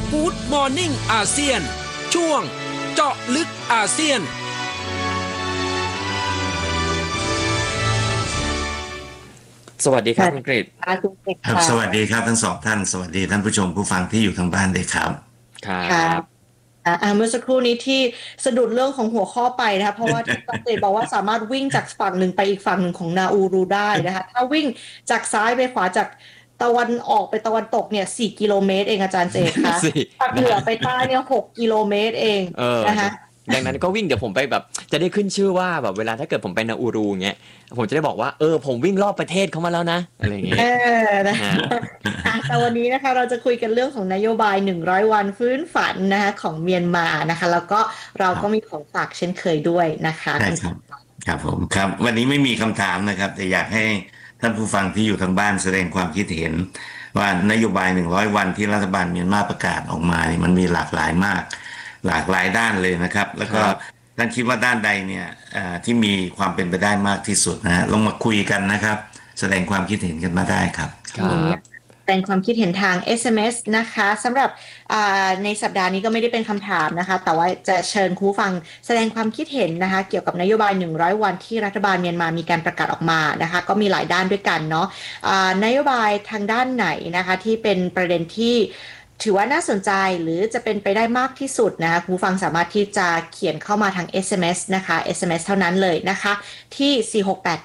Good Morning อาเซียนช่วงเจาะลึกอาเซียนสวัสดีครับคุณกฤษครับสวัสดีครับทั้งสองท่านสวัสดีท่านผู้ชมผู้ฟังที่อยู่ทางบ้านด้วยครับครับเมื่อสักครู่นี้ที่สะดุดเรื่องของหัวข้อไปนะคะเพราะว่าที่คุณกฤษบอกว่าสามารถวิ่งจากฝั่งหนึ่งไปอีกฝั่งหนึ่งของนาอูรูได้นะคะถ้าวิ่งจากซ้ายไปขวาจากตะวันออกไปตะวันตกเนี่ย4 กิโลเมตรเองอาจารย์เจคะจากเหนือไปใต้เนี่ย6 กิโลเมตรเองนะคะดังนั้นก็วิ่งเดี๋ยวผมไปแบบจะได้ขึ้นชื่อว่าแบบเวลาถ้าเกิดผมไปนาอูรูเงี้ยผมจะได้บอกว่าผมวิ่งรอบประเทศเขามาแล้วนะอะไรอย่างเงี้ยนะคะแต่วันนี้นะคะเราจะคุยกันเรื่องของนโยบาย100วันฟื้นฝันนะคะของเมียนมานะคะแล้วก็เราก็มีของฝากเช่นเคยด้วยนะคะใช่ครับครับผมครับวันนี้ไม่มีคำถามนะครับแต่อยากให้ท่านผู้ฟังที่อยู่ทางบ้านแสดงความคิดเห็นว่านโยบาย100วันที่รัฐบาลเมียนมาประกาศออกมานี่มันมีหลากหลายมากหลากหลายด้านเลยนะครับแล้วก็ท่านคิดว่าด้านใดเนี่ยที่มีความเป็นไปได้มากที่สุดนะลองมาคุยกันนะครับแสดงความคิดเห็นกันมาได้ครับแสดงความคิดเห็นทาง SMS นะคะสำหรับในสัปดาห์นี้ก็ไม่ได้เป็นคำถามนะคะแต่ว่าจะเชิญผู้ฟังแสดงความคิดเห็นนะคะเกี่ยวกับนโยบาย100วันที่รัฐบาลเมียนมามีการประกาศออกมานะคะก็มีหลายด้านด้วยกันเนาะนโยบายทางด้านไหนนะคะที่เป็นประเด็นที่ถือว่าน่าสนใจหรือจะเป็นไปได้มากที่สุดนะคะผู้ฟังสามารถที่จะเขียนเข้ามาทาง SMS นะคะ SMS เท่านั้นเลยนะคะที่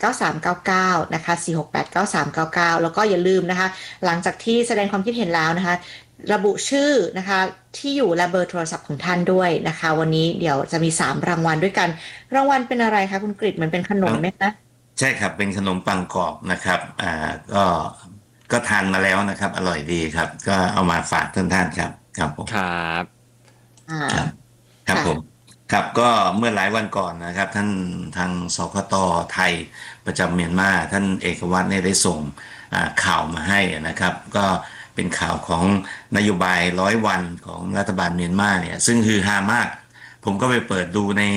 4689399นะคะ4689399แล้วก็อย่าลืมนะคะหลังจากที่แสดงความคิดเห็นแล้วนะคะระบุชื่อนะคะที่อยู่และเบอร์โทรศัพท์ของท่านด้วยนะคะวันนี้เดี๋ยวจะมี3รางวัลด้วยกันรางวัลเป็นอะไรคะคุณกฤษมันเป็นขนมไหมคะใช่ครับเป็นขนมปังกรอบนะครับก็ทานมาแล้วนะครับอร่อยดีครับก็เอามาฝากท่านครับครับผมครับครับผมครับก็เมื่อหลายวันก่อนนะครับท่านทางสคต.ไทยประจำเมียนมาท่านเอกวัฒน์ได้ส่งข่าวมาให้นะครับก็เป็นข่าวของนโยบาย100วันของรัฐบาลเมียนมาเนี่ยซึ่งฮือฮามากผมก็ไปเปิดดูใน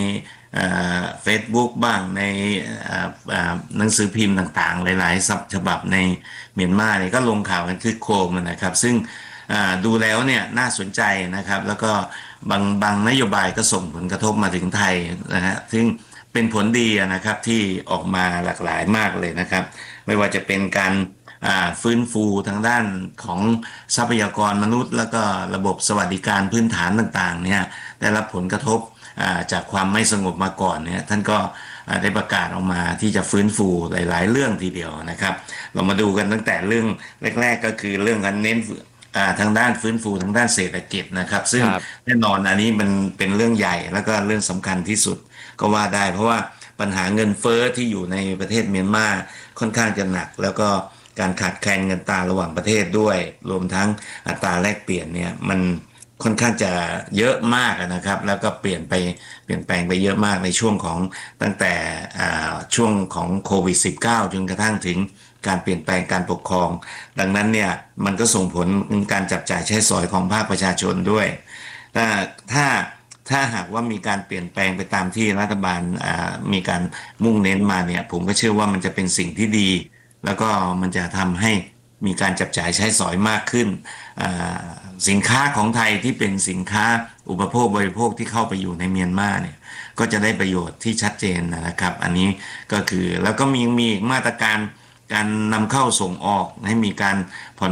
Facebook บ้างในหนังสือพิมพ์ต่างๆหลายๆฉบับในเมียนมาเนี่ยก็ลงข่าวกันคึกโครมนะครับซึ่งดูแล้วเนี่ยน่าสนใจนะครับแล้วก็บางนโยบายก็ส่งผลกระทบมาถึงไทยนะฮะซึ่งเป็นผลดีนะครับที่ออกมาหลากหลายมากเลยนะครับไม่ว่าจะเป็นการฟื้นฟูทางด้านของทรัพยากรมนุษย์แล้วก็ระบบสวัสดิการพื้นฐานต่างๆเนี่ยได้รับผลกระทบจากความไม่สงบมาก่อนเนี่ยท่านก็ได้ประกาศออกมาที่จะฟื้นฟูหลายๆเรื่องทีเดียวนะครับเรามาดูกันตั้งแต่เรื่องแรกๆก็คือเรื่องการเน้นทางด้านฟื้นฟูทางด้านเศรษฐกิจนะครับซึ่งแน่นอนอันนี้มันเป็นเรื่องใหญ่แล้วก็เรื่องสำคัญที่สุดก็ว่าได้เพราะว่าปัญหาเงินเฟ้อที่อยู่ในประเทศเมียนมาค่อนข้างจะหนักแล้วก็การขาดแคลนเงินตราระหว่างประเทศด้วยรวมทั้งอัตราแลกเปลี่ยนเนี่ยมันค่อนข้างจะเยอะมากนะครับแล้วก็เปลี่ยนแปลงไปเยอะมากในช่วงของตั้งแต่ช่วงของโควิด -19 จนกระทั่งถึงการเปลี่ยนแปลงการปกครองดังนั้นเนี่ยมันก็ส่งผลการจับจ่ายใช้สอยของภาคประชาชนด้วยถ้าหากว่ามีการเปลี่ยนแปลงไปตามที่รัฐบาลมีการมุ่งเน้นมาเนี่ยผมก็เชื่อว่ามันจะเป็นสิ่งที่ดีแล้วก็มันจะทำให้มีการจับจ่ายใช้สอยมากขึ้นสินค้าของไทยที่เป็นสินค้าอุปโภคบริโภคที่เข้าไปอยู่ในเมียนมาเนี่ยก็จะได้ประโยชน์ที่ชัดเจนนะครับอันนี้ก็คือแล้วก็มีมาตรการการนำเข้าส่งออกให้มีการผ่อน